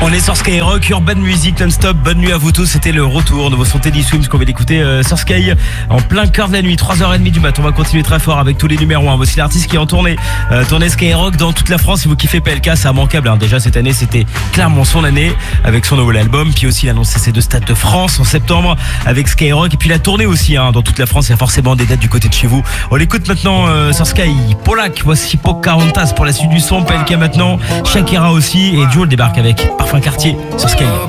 On est sur Skyrock, Urban Music non-stop. Bonne nuit à vous tous, c'était le retour de vos sons Teddy Swims qu'on vient d'écouter sur Sky en plein cœur de la nuit, 3h30 du matin. On va continuer très fort avec tous les numéros 1. Voici l'artiste qui est en tournée Skyrock dans toute la France. Si vous kiffez PLK, c'est immanquable. Déjà cette année, c'était clairement son année avec son nouvel album. Puis aussi, il a annoncé ses 2 stades de France en septembre avec Skyrock. Et puis la tournée aussi dans toute la France. Il y a forcément des dates du côté de chez vous. On l'écoute maintenant sur Sky. Polak, voici Pocahontas pour la suite du son. PLK maintenant, Shakira aussi. Et Joel débarque avec Parfum Quartier sur Sky.